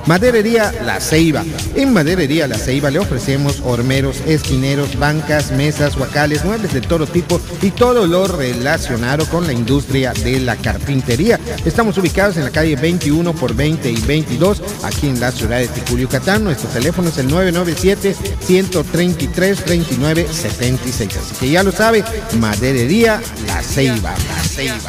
Maderería La Ceiba. En Maderería La Ceiba le ofrecemos hormeros, esquineros, bancas, mesas, huacales, muebles de todo tipo y todo lo relacionado con la industria de la carpintería. Estamos ubicados en la calle 21 por 20 y 22, aquí en la ciudad de Ticul, Yucatán. Nuestro teléfono es el 997-133-2976. Así que ya lo sabe, Maderería La Ceiba. La Ceiba.